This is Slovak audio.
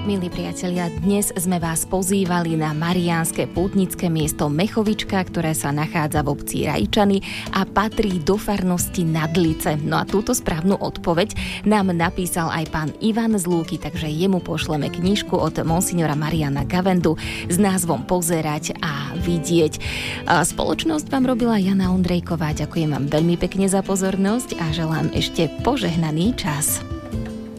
Milí priatelia, dnes sme vás pozývali na mariánske pútnické miesto Mechovička, ktoré sa nachádza v obci Rajčany a patrí do farnosti Nadlice. No a túto správnu odpoveď nám napísal aj pán Ivan z Lúky, takže jemu pošleme knižku od monsignora Mariana Gavendu s názvom Pozerať a vidieť. Spoločnosť vám robila Jana Ondrejková. Ďakujem vám veľmi pekne za pozornosť a želám ešte požehnaný čas.